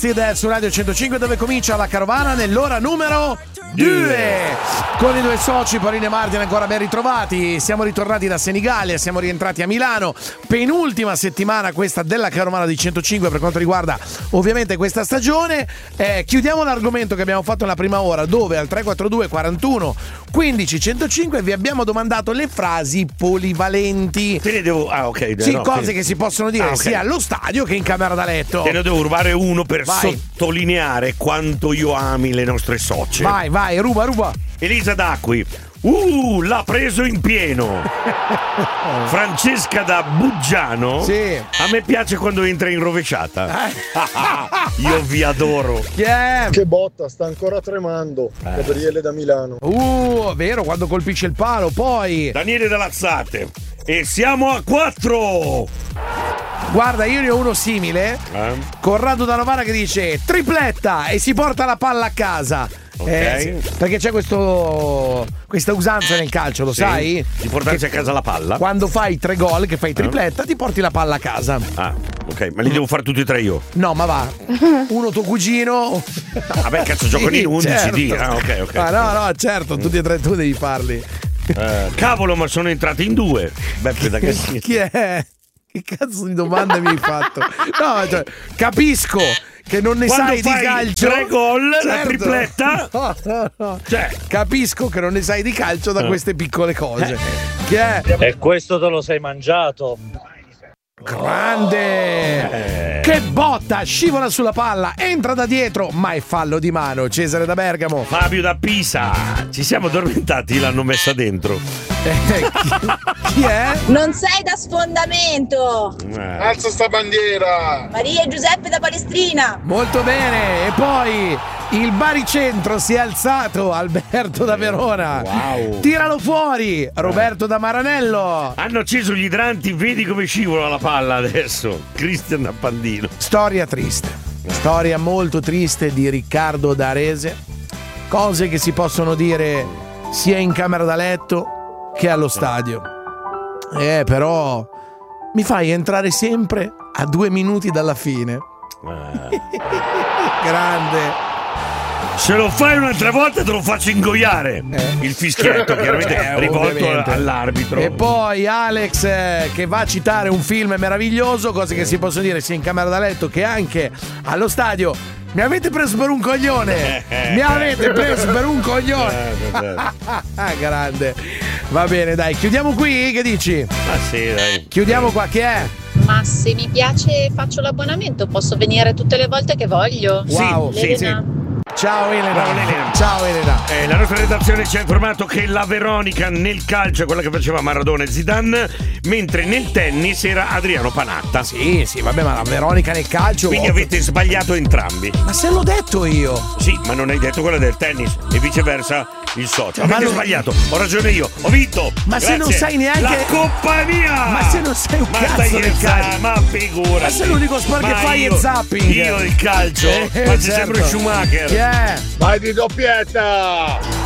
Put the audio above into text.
Su Radio 105 dove comincia la carovana nell'ora numero 2 con i due soci Paolino e Martin ancora ben ritrovati. Siamo ritornati da Senigallia, siamo rientrati a Milano, penultima settimana questa della carovana di 105 per quanto riguarda ovviamente questa stagione. Chiudiamo l'argomento che abbiamo fatto nella prima ora, dove al 342 41 15 105 vi abbiamo domandato le frasi polivalenti. Te ne devo cose che si possono dire sia allo stadio che in camera da letto. Te ne devo rubare uno per sottolineare quanto io ami le nostre socie. Vai, ruba. Elisa D'Acqui. L'ha preso in pieno. Francesca da Buggiano. Sì. A me piace quando entra in rovesciata. Io vi adoro. Chi è? Che botta, sta ancora tremando. Gabriele da Milano. Vero, quando colpisce il palo. Poi Daniele da Lazzate. E siamo a 4. Guarda, io ne ho uno simile. Corrado da Novara che dice tripletta e si porta la palla a casa. Perché c'è questa usanza nel calcio, lo sai? Di portarsi a casa la palla. Quando fai 3 gol, che fai tripletta, ti porti la palla a casa. Ok, ma li devo fare tutti e 3 io? No, ma va. Uno tuo cugino. Vabbè, cazzo, giocano in 11 certo. Ok. No, certo, tutti e 3 tu devi farli. Cavolo, ma sono entrati in 2. Beppe da Cassino. Chi è? Che cazzo di domande mi hai fatto? No, cioè, capisco che non ne quando sai di calcio. 3 gol, certo. La tripletta. No. Cioè, capisco che non ne sai di calcio da queste piccole cose. Chi è? E questo te lo sei mangiato. Grande! Che botta! Scivola sulla palla, entra da dietro, ma è fallo di mano. Cesare da Bergamo. Fabio da Pisa. Ci siamo addormentati, l'hanno messa dentro. Chi è? Non sei da sfondamento. Alza sta bandiera. Maria e Giuseppe da Palestrina. Molto bene. E poi il baricentro si è alzato. Alberto da Verona. Wow. Tiralo fuori. Roberto da Maranello. Hanno acceso gli idranti, vedi come scivola la palla adesso. Cristian da Pandino. Storia triste. Storia molto triste di Riccardo da Arese. Cose che si possono dire sia in camera da letto che allo stadio. Però mi fai entrare sempre a 2 minuti dalla fine. Grande. Se lo fai un'altra volta te lo faccio ingoiare. Il fischietto chiaramente rivolto all'arbitro. E poi Alex che va a citare un film meraviglioso, cose che si possono dire sia in camera da letto che anche allo stadio. Mi avete preso per un coglione. Grande. Va bene, dai, chiudiamo qui, che dici? Sì, dai. Chiudiamo qua, chi è? Ma se mi piace faccio l'abbonamento, posso venire tutte le volte che voglio. Wow, sì. Ciao Elena. Ciao Elena. La nostra redazione ci ha informato che la Veronica nel calcio è quella che faceva Maradona e Zidane, mentre nel tennis era Adriano Panatta. Sì, vabbè, ma la Veronica nel calcio. Quindi avete sbagliato entrambi. Ma se l'ho detto io. Sì, ma non hai detto quella del tennis e viceversa il socio. Avete sbagliato, ho ragione io, ho vinto. Ma grazie. Se non sai neanche. La Coppa mia! Ma se non sai un cazzo del calcio. Ma figurati. Ma se l'unico sport che fai è zapping. Io il calcio. Ma sei sempre Schumacher. Chi è? Vai di doppietta!